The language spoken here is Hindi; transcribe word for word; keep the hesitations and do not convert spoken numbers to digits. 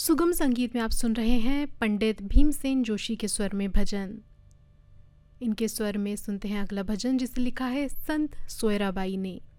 सुगम संगीत में आप सुन रहे हैं पंडित भीमसेन जोशी के स्वर में भजन। इनके स्वर में सुनते हैं अगला भजन जिसे लिखा है संत सोयराबाई ने।